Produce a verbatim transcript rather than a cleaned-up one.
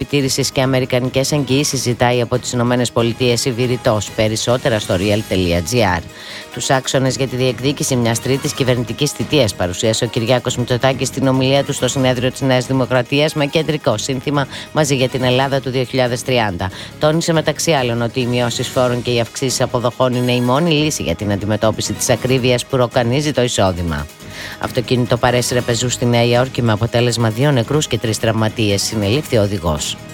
επιτήρησης και αμερικανικές εγγυήσεις ζητάει από τις Ηνωμένες Πολιτείες η Βηρητός. Περισσότερα στο real τελεία gr. Τους άξονες για τη διεκδίκηση μιας τρίτης κυβερνητικής θητείας παρουσίασε ο Κυριάκος Μητσοτάκης στην ομιλία του στο συνέδριο της Νέας Δημοκρατίας με κεντρικό σύνθημα «Μαζί για την Ελλάδα του δύο χιλιάδες τριάντα». Τόνισε μεταξύ άλλων ότι οι μειώσεις φόρων και οι αυξήσεις αποδοχών είναι η μόνη λύση για την αντιμετώπιση της ακρίβειας που ροκανίζει το εισόδημα. Αυτοκίνητο παρέσυρε πεζού στη Νέα Υόρκη με αποτέλεσμα δύο νεκρούς και τρεις τραυματίες. Συνελήφθη ο οδηγός.